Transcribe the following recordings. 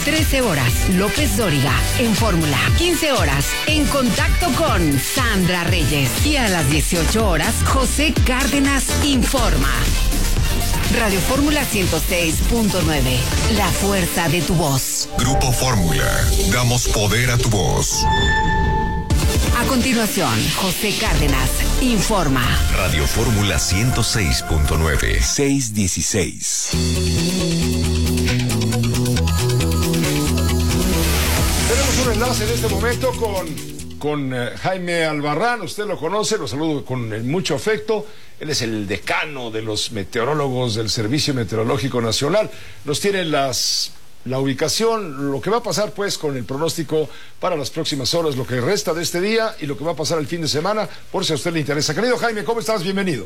13 horas, López Dóriga, en Fórmula. 15 horas, En Contacto con Sandra Reyes. Y a las 18 horas, José Cárdenas informa. Radio Fórmula 106.9, la fuerza de tu voz. Grupo Fórmula, damos poder a tu voz. A continuación, José Cárdenas informa. Radio Fórmula 106.9, 616. Tenemos un enlace en este momento con Jaime Albarrán. Usted lo conoce, lo saludo con mucho afecto. Él es el decano de los meteorólogos del Servicio Meteorológico Nacional. Nos tiene la ubicación, lo que va a pasar pues con el pronóstico para las próximas horas, lo que resta de este día y lo que va a pasar el fin de semana, por si a usted le interesa. Querido Jaime, ¿cómo estás? Bienvenido.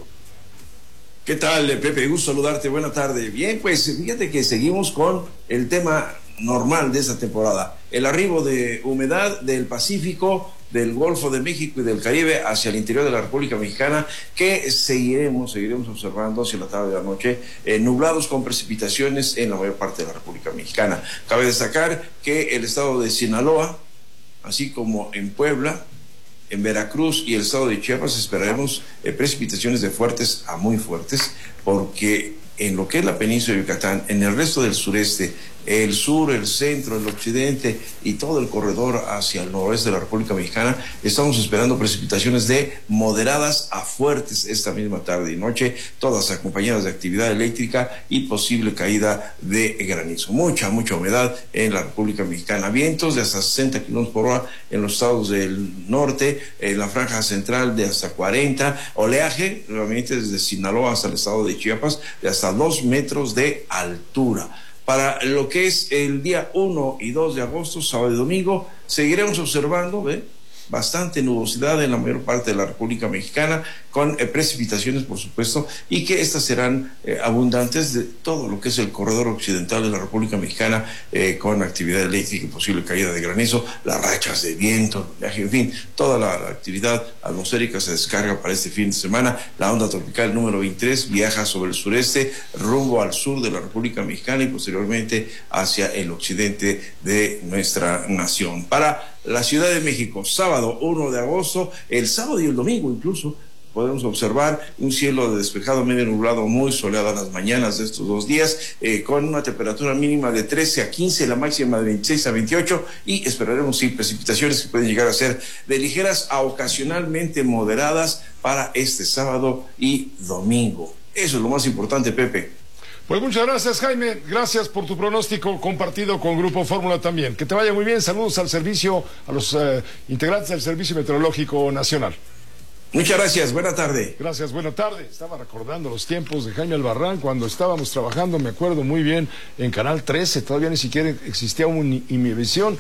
¿Qué tal, Pepe? Gusto saludarte, buena tarde. Bien, pues fíjate que seguimos con el tema normal de esta temporada, el arribo de humedad del Pacífico, del Golfo de México y del Caribe hacia el interior de la República Mexicana, que seguiremos observando hacia la tarde de la noche, nublados con precipitaciones en la mayor parte de la República Mexicana. Cabe destacar que el estado de Sinaloa, así como en Puebla, en Veracruz y el estado de Chiapas esperaremos precipitaciones de fuertes a muy fuertes, porque en lo que es la península de Yucatán, en el resto del sureste, el sur, el centro, el occidente y todo el corredor hacia el noroeste de la República Mexicana, estamos esperando precipitaciones de moderadas a fuertes esta misma tarde y noche, todas acompañadas de actividad eléctrica y posible caída de granizo. Mucha humedad en la República Mexicana. Vientos de hasta 60 kilómetros por hora en los estados del norte, en la franja central de hasta 40. Oleaje, nuevamente desde Sinaloa hasta el estado de Chiapas, de hasta 2 metros de altura. Para lo que es el día 1 y 2 de agosto, sábado y domingo, seguiremos observando bastante nubosidad en la mayor parte de la República Mexicana, con precipitaciones, por supuesto, y que estas serán abundantes de todo lo que es el corredor occidental de la República Mexicana, con actividad eléctrica y posible caída de granizo, las rachas de viento, en fin, toda la actividad atmosférica se descarga para este fin de semana. La onda tropical número 23 viaja sobre el sureste, rumbo al sur de la República Mexicana y posteriormente hacia el occidente de nuestra nación. Para la Ciudad de México, sábado 1 de agosto, el sábado y el domingo incluso, podemos observar un cielo despejado, medio nublado, muy soleado en las mañanas de estos 2 días, con una temperatura mínima de 13 a 15, la máxima de 26 a 28, y esperaremos precipitaciones que pueden llegar a ser de ligeras a ocasionalmente moderadas para este sábado y domingo. Eso es lo más importante, Pepe. Pues muchas gracias, Jaime. Gracias por tu pronóstico compartido con Grupo Fórmula también. Que te vaya muy bien. Saludos al servicio, a los integrantes del Servicio Meteorológico Nacional. Muchas gracias. Buena tarde. Gracias, buena tarde. Estaba recordando los tiempos de Jaime Albarrán cuando estábamos trabajando, me acuerdo muy bien, en Canal 13. Todavía ni siquiera existía Imevisión.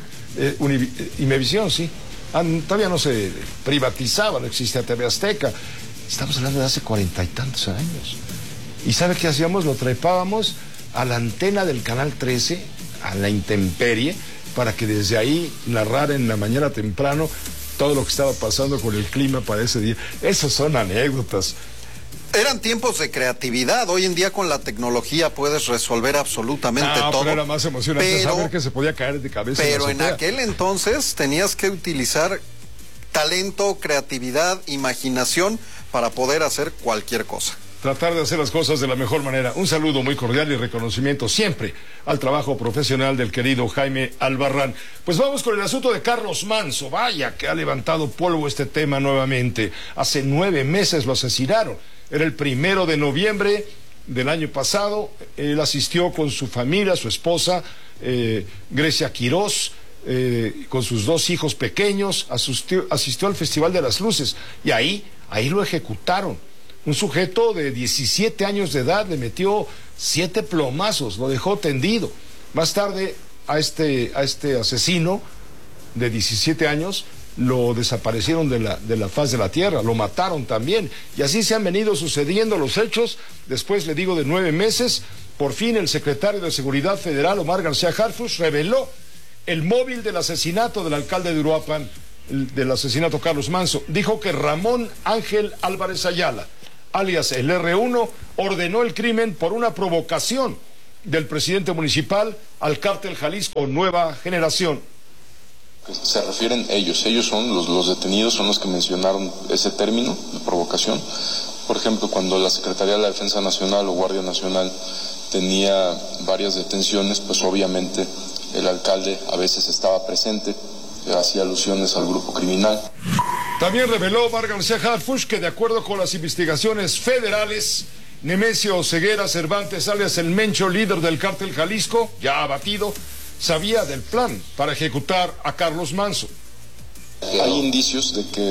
Imevisión, sí. Todavía no se privatizaba, no existía TV Azteca. Estamos hablando de hace 40 y tantos años. ¿Y sabe qué hacíamos? Lo trepábamos a la antena del Canal 13, a la intemperie, para que desde ahí narrara en la mañana temprano todo lo que estaba pasando con el clima para ese día. Esas son anécdotas. Eran tiempos de creatividad. Hoy en día con la tecnología puedes resolver absolutamente todo. Pero era más emocionante saber que se podía caer de cabeza. Pero en aquel entonces tenías que utilizar talento, creatividad, imaginación para poder hacer cualquier cosa. Tratar de hacer las cosas de la mejor manera. Un saludo muy cordial y reconocimiento siempre al trabajo profesional del querido Jaime Albarrán. Pues vamos con el asunto de Carlos Manzo. Vaya que ha levantado polvo este tema nuevamente. Hace 9 meses lo asesinaron. Era el 1 de noviembre del año pasado. Él asistió con su familia, su esposa, Grecia Quirós, con sus 2 hijos pequeños. Asistió al Festival de las Luces y ahí lo ejecutaron. Un sujeto de 17 años de edad le metió 7 plomazos, lo dejó tendido. Más tarde a este asesino de 17 años lo desaparecieron de la faz de la tierra, lo mataron también. Y así se han venido sucediendo los hechos. Después, le digo, de 9 meses, por fin el secretario de Seguridad Federal, Omar García Harfuch, reveló el móvil del asesinato del alcalde de Uruapan, del asesinato Carlos Manzo. Dijo que Ramón Ángel Álvarez Ayala, alias el R1, ordenó el crimen por una provocación del presidente municipal al cártel Jalisco Nueva Generación. Se refieren ellos son los detenidos, son los que mencionaron ese término de provocación. Por ejemplo, cuando la Secretaría de la Defensa Nacional o Guardia Nacional tenía varias detenciones, pues obviamente el alcalde a veces estaba presente, hacía alusiones al grupo criminal. También reveló Omar García Harfuch que de acuerdo con las investigaciones federales, Nemesio Ceguera Cervantes, alias el Mencho, líder del cártel Jalisco, ya abatido, sabía del plan para ejecutar a Carlos Manso. Hay indicios,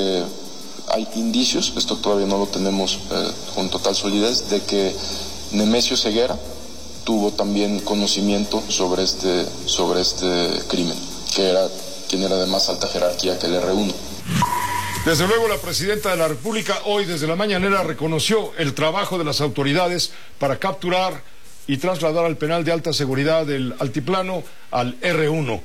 esto todavía no lo tenemos con total solidez, de que Nemesio Ceguera tuvo también conocimiento sobre este crimen, quien era de más alta jerarquía que el R1. Desde luego, la presidenta de la República hoy desde la mañanera reconoció el trabajo de las autoridades para capturar y trasladar al penal de alta seguridad del Altiplano al R1.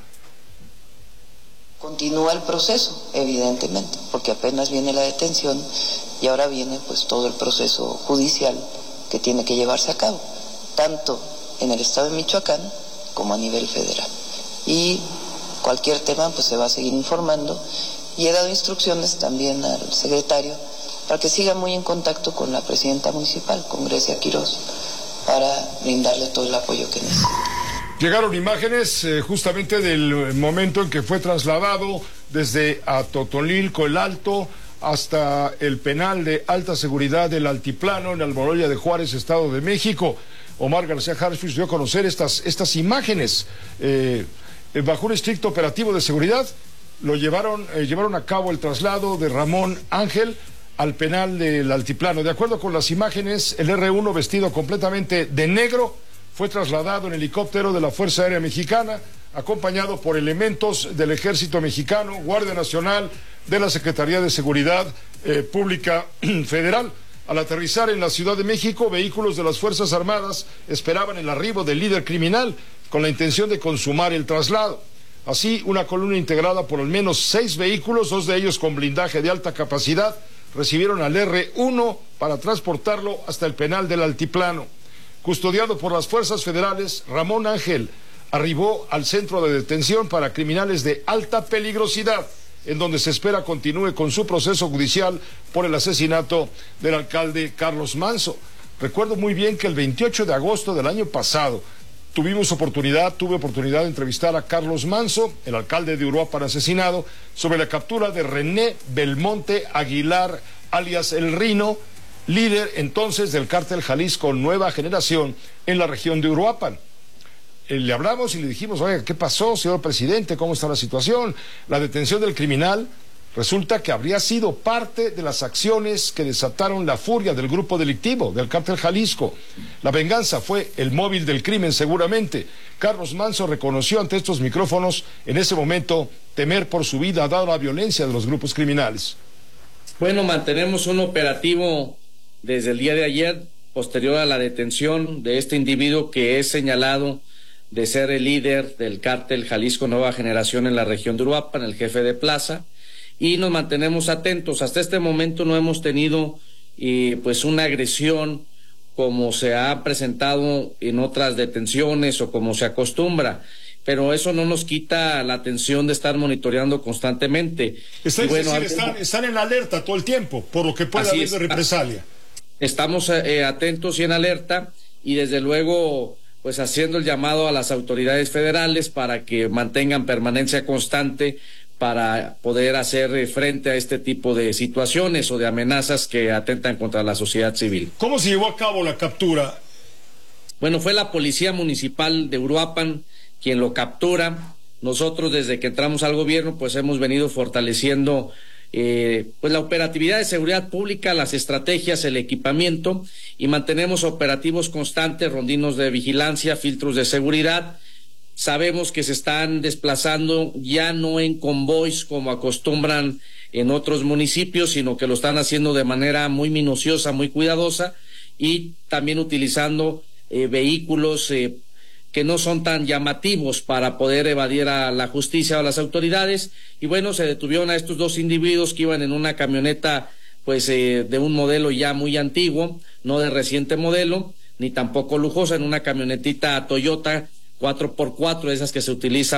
Continúa el proceso, evidentemente, porque apenas viene la detención y ahora viene pues todo el proceso judicial que tiene que llevarse a cabo, tanto en el estado de Michoacán como a nivel federal. Y cualquier tema pues se va a seguir informando. Y he dado instrucciones también al secretario para que siga muy en contacto con la presidenta municipal, con Grecia Quirós, para brindarle todo el apoyo que necesita. Llegaron imágenes justamente del momento en que fue trasladado desde Atotonilco el Alto hasta el penal de alta seguridad del Altiplano en Almoloya de Juárez, Estado de México. Omar García Harfuch dio a conocer estas imágenes bajo un estricto operativo de seguridad. Llevaron a cabo el traslado de Ramón Ángel al penal del Altiplano. De acuerdo con las imágenes, el R1, vestido completamente de negro, fue trasladado en helicóptero de la Fuerza Aérea Mexicana, acompañado por elementos del Ejército Mexicano, Guardia Nacional, de la Secretaría de Seguridad Pública Federal. Al aterrizar en la Ciudad de México, vehículos de las Fuerzas Armadas esperaban el arribo del líder criminal con la intención de consumar el traslado. Así, una columna integrada por al menos 6 vehículos, 2 de ellos con blindaje de alta capacidad, recibieron al R1 para transportarlo hasta el penal del Altiplano. Custodiado por las fuerzas federales, Ramón Ángel arribó al centro de detención para criminales de alta peligrosidad, en donde se espera continúe con su proceso judicial por el asesinato del alcalde Carlos Manso. Recuerdo muy bien que el 28 de agosto del año pasado tuve oportunidad de entrevistar a Carlos Manso, el alcalde de Uruapan asesinado, sobre la captura de René Belmonte Aguilar, alias El Rino, líder entonces del cártel Jalisco Nueva Generación en la región de Uruapan. Le hablamos y le dijimos, oiga, ¿qué pasó, señor presidente? ¿Cómo está la situación? La detención del criminal resulta que habría sido parte de las acciones que desataron la furia del grupo delictivo, del cártel Jalisco. La venganza fue el móvil del crimen, seguramente. Carlos Manso reconoció ante estos micrófonos, en ese momento, temer por su vida dada la violencia de los grupos criminales. Bueno, mantenemos un operativo desde el día de ayer, posterior a la detención de este individuo que es señalado de ser el líder del cártel Jalisco Nueva Generación en la región de Uruapan, el jefe de plaza, y nos mantenemos atentos. Hasta este momento no hemos tenido pues una agresión como se ha presentado en otras detenciones o como se acostumbra, pero eso no nos quita la atención de estar monitoreando constantemente. Están en alerta todo el tiempo por lo que pueda haber de represalia. Estamos atentos y en alerta, y desde luego pues haciendo el llamado a las autoridades federales para que mantengan permanencia constante para poder hacer frente a este tipo de situaciones o de amenazas que atentan contra la sociedad civil. ¿Cómo se llevó a cabo la captura? Bueno, fue la Policía Municipal de Uruapan quien lo captura. Nosotros desde que entramos al gobierno pues hemos venido fortaleciendo pues la operatividad de seguridad pública, las estrategias, el equipamiento, y mantenemos operativos constantes, rondinos de vigilancia, filtros de seguridad. Sabemos que se están desplazando ya no en convoys como acostumbran en otros municipios, sino que lo están haciendo de manera muy minuciosa, muy cuidadosa, y también utilizando vehículos que no son tan llamativos para poder evadir a la justicia o a las autoridades. Y bueno, se detuvieron a estos 2 individuos que iban en una camioneta pues de un modelo ya muy antiguo, no de reciente modelo, ni tampoco lujosa, en una camionetita Toyota 4x4, esas que se utiliza